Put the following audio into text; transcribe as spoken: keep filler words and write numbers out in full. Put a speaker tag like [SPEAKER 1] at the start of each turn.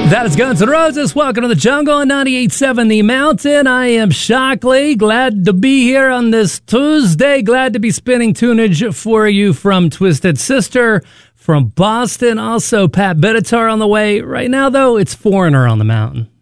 [SPEAKER 1] That is Guns N' Roses. Welcome to the Jungle on ninety-eight point seven The Mountain. I am Shockley. Glad to be here on this Tuesday. Glad to be spinning tunage for you from Twisted Sister, from Boston. Also, Pat Benatar on the way. Right now, though, it's Foreigner on the Mountain.